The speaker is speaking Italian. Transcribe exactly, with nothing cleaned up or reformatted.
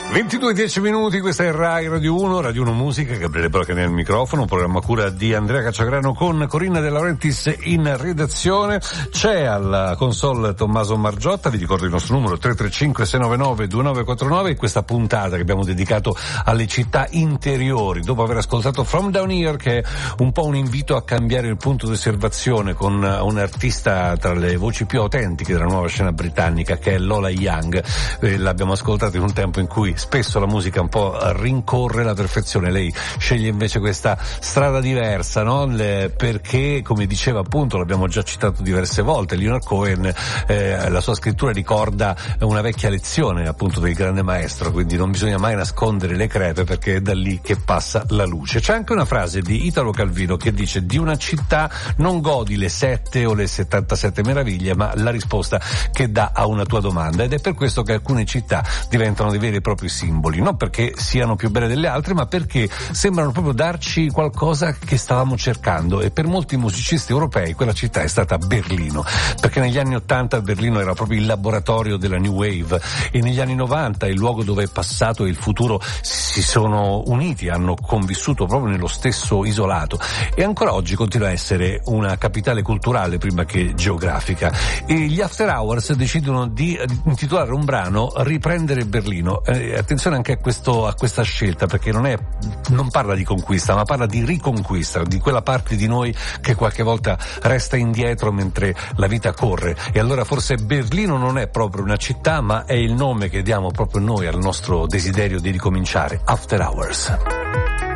ventidue e dieci minuti, questa è Rai Radio uno, Radio uno Musica, Gabriele Broca nel microfono, un programma a cura di Andrea Cacciagrano con Corinna De Laurentiis in redazione. C'è alla console Tommaso Margiotta, vi ricordo il nostro numero tre tre cinque sei nove nove due nove quattro nove, e questa puntata che abbiamo dedicato alle città interiori, dopo aver ascoltato From Down Here, che è un po' un invito a cambiare il punto di osservazione con un artista tra le voci più autentiche della nuova scena britannica, che è Lola Young. Eh, l'abbiamo ascoltato in un tempo in cui spesso la musica un po' rincorre la perfezione, lei sceglie invece questa strada diversa, no? Le, perché, come diceva appunto, l'abbiamo già citato diverse volte, Leonard Cohen, eh, la sua scrittura ricorda una vecchia lezione appunto del grande maestro, quindi non bisogna mai nascondere le crepe perché è da lì che passa la luce. C'è anche una frase di Italo Calvino che dice: di una città non godi le sette o le settantasette meraviglie, ma la risposta che dà a una tua domanda, ed è per questo che alcune città diventano dei veri e propri simboli, non perché siano più belle delle altre, ma perché sembrano proprio darci qualcosa che stavamo cercando. E per molti musicisti europei quella città è stata Berlino, perché negli anni ottanta Berlino era proprio il laboratorio della New Wave, e negli anni novanta il luogo dove il passato e il futuro si sono uniti, hanno convissuto proprio nello stesso isolato, e ancora oggi continua a essere una capitale culturale prima che geografica. E gli After Hours decidono di intitolare un brano Riprendere Berlino. Eh, attenzione anche a questo, a questa scelta, perché non è, non parla di conquista, ma parla di riconquista, di quella parte di noi che qualche volta resta indietro mentre la vita corre. E allora forse Berlino non è proprio una città, ma è il nome che diamo proprio noi al nostro desiderio di ricominciare. After Hours.